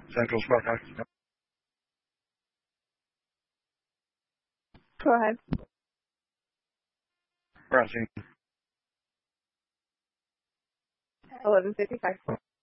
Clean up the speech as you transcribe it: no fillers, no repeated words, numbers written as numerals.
Central Smokehouse. Go ahead. We're on scene. 11:55.